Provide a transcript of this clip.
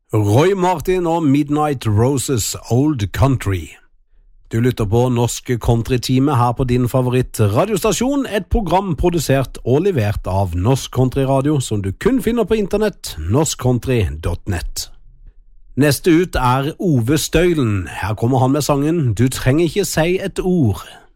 Roy Martin og Midnight Roses Old Country. Du lytter på Norske Country-time her på din favoritt-radiostasjon, et program produsert og levert av Norsk Country Radio, som du kun finner på internett, norskcountry.net. Neste ut er Ove Støylen. Her kommer han med sangen «Du trenger ikke si et ord».